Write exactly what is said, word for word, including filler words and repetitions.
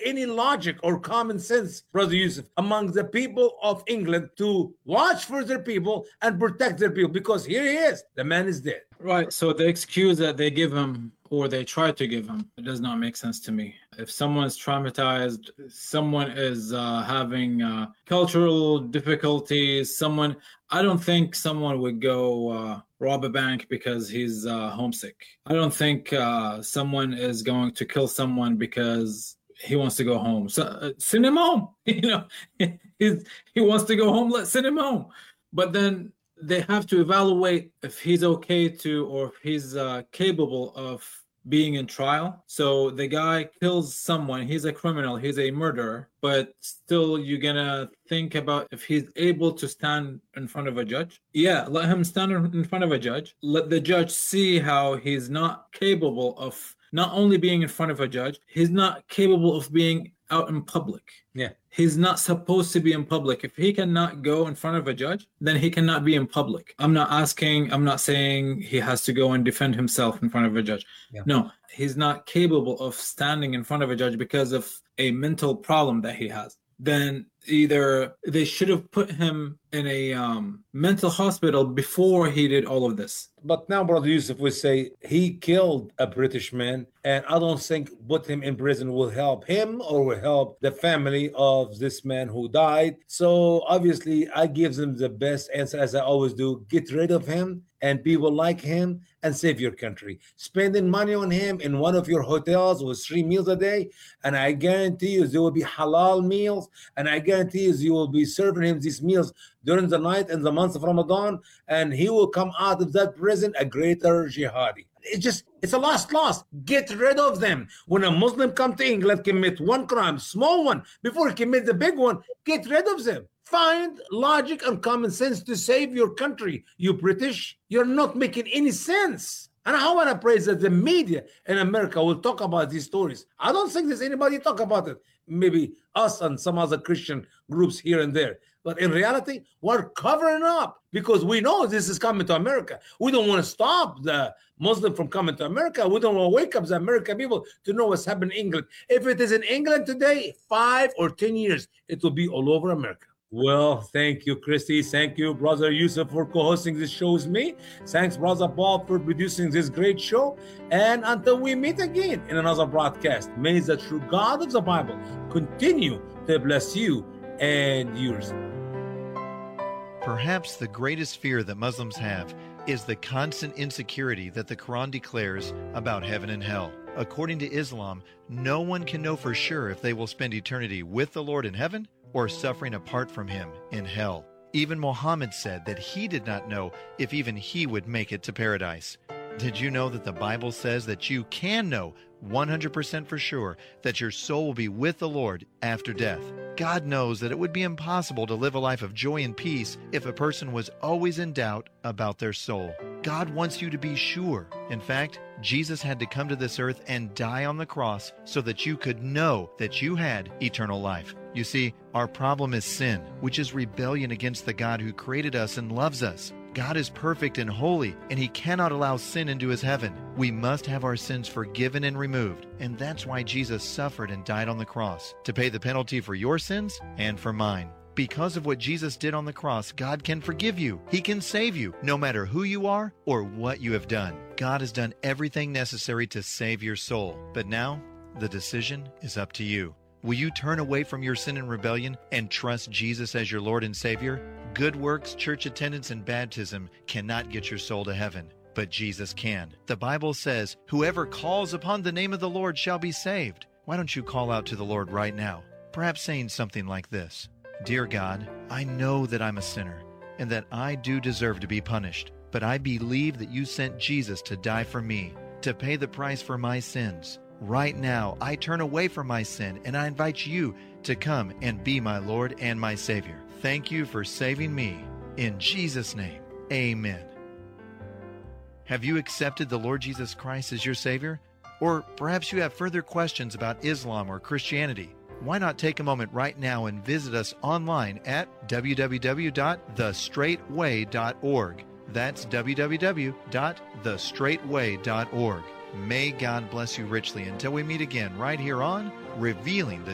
any logic or common sense, Brother Yusuf, among the people of England to watch for their people and protect their people? Because here he is, the man is dead. Right. So the excuse that they give him, or they try to give him, it does not make sense to me. If someone's traumatized, someone is uh, having uh, cultural difficulties, someone, I don't think someone would go uh, rob a bank because he's uh, homesick. I don't think uh, someone is going to kill someone because he wants to go home. So uh, send him home. You know, he's, he wants to go home. Let's send him home. But then they have to evaluate if he's okay to, or if he's uh, capable of being in trial. So the guy kills someone, he's a criminal, he's a murderer, but still you're gonna think about if he's able to stand in front of a judge. Yeah, let him stand in front of a judge. Let the judge see how he's not capable of not only being in front of a judge, he's not capable of being out in public. Yeah. He's not supposed to be in public. If he cannot go in front of a judge, then he cannot be in public. I'm not asking, I'm not saying he has to go and defend himself in front of a judge. Yeah. No, he's not capable of standing in front of a judge because of a mental problem that he has. Then either they should have put him in a um, mental hospital before he did all of this. But now Brother Yusuf would say he killed a British man, and I don't think put him in prison will help him or will help the family of this man who died. So obviously I give them the best answer, as I always do. Get rid of him and people like him and save your country. Spending money on him in one of your hotels with three meals a day, and I guarantee you there will be halal meals, and I guarantee you you will be serving him these meals during the night in the month of Ramadan, and he will come out of that prison a greater jihadi. It just, it's a lost loss. Get rid of them. When a Muslim come to England, commit one crime, small one, before he commit the big one, get rid of them. Find logic and common sense to save your country. You British, you're not making any sense. And I want to praise that the media in America will talk about these stories. I don't think there's anybody talk about it. Maybe us and some other Christian groups here and there. But in reality, we're covering up because we know this is coming to America. We don't want to stop the Muslim from coming to America. We don't want to wake up the American people to know what's happening in England. If it is in England today, five or ten years, it will be all over America. Well, thank you, Christy. Thank you, Brother Yusuf, for co-hosting this show with me. Thanks, Brother Paul, for producing this great show. And until we meet again in another broadcast, may the true God of the Bible continue to bless you and yours. Perhaps the greatest fear that Muslims have is the constant insecurity that the Quran declares about heaven and hell. According to Islam, no one can know for sure if they will spend eternity with the Lord in heaven or suffering apart from him in hell. Even Muhammad said that he did not know if even he would make it to paradise. Did you know that the Bible says that you can know one hundred percent for sure that your soul will be with the Lord after death? God knows that it would be impossible to live a life of joy and peace if a person was always in doubt about their soul. God wants you to be sure. In fact, Jesus had to come to this earth and die on the cross so that you could know that you had eternal life. You see, our problem is sin, which is rebellion against the God who created us and loves us. God is perfect and holy, and He cannot allow sin into His heaven. We must have our sins forgiven and removed, and that's why Jesus suffered and died on the cross, to pay the penalty for your sins and for mine. Because of what Jesus did on the cross, God can forgive you. He can save you, no matter who you are or what you have done. God has done everything necessary to save your soul. But now, the decision is up to you. Will you turn away from your sin and rebellion and trust Jesus as your Lord and Savior? Good works, church attendance, and baptism cannot get your soul to heaven, but Jesus can. The Bible says, whoever calls upon the name of the Lord shall be saved. Why don't you call out to the Lord right now? Perhaps saying something like this: Dear God, I know that I'm a sinner and that I do deserve to be punished, but I believe that you sent Jesus to die for me, to pay the price for my sins. Right now, I turn away from my sin and I invite you to come and be my Lord and my Savior. Thank you for saving me. In Jesus' name, amen. Have you accepted the Lord Jesus Christ as your Savior? Or perhaps you have further questions about Islam or Christianity. Why not take a moment right now and visit us online at w w w dot the straight way dot org. That's w w w dot the straight way dot org. May God bless you richly until we meet again right here on Revealing the